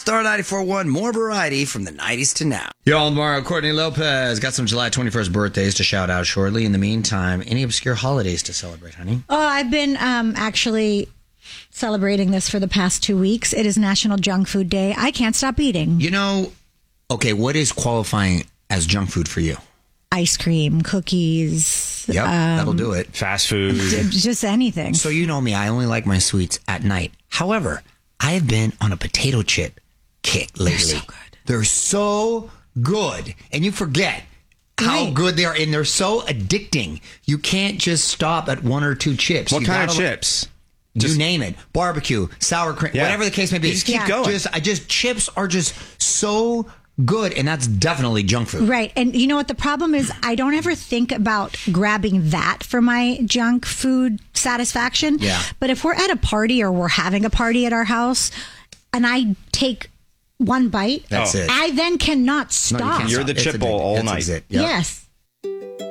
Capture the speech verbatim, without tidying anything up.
Star ninety-four point one, more variety from the nineties to now. Y'all, tomorrow, Courtney Lopez got some July twenty-first birthdays to shout out shortly. In the meantime, any obscure holidays to celebrate, honey? Oh, I've been um, actually celebrating this for the past two weeks. It is National Junk Food Day. I can't stop eating. You know, okay, what is qualifying as junk food for you? Ice cream, cookies. Yep, um, that'll do it. Fast food. Just anything. So you know me, I only like my sweets at night. However, I have been on a potato chip kick lately. They're so good. They're so good. And you forget how Right. good they are. And they're so addicting. You can't just stop at one or two chips. What You kind of gotta- chips? You Just- name it. Barbecue, sour cream, Yeah. whatever the case may be. You just keep Yeah. going. Just, I just, chips are just so good. And that's definitely junk food. Right. And you know what the problem is? I don't ever think about grabbing that for my junk food satisfaction. Yeah. But if we're at a party or we're having a party at our house and I take one bite, That's Oh. it. I then cannot No, you stop. can't You're stop. the It's chip addicting. bowl all That's night. it. Yep. Yes.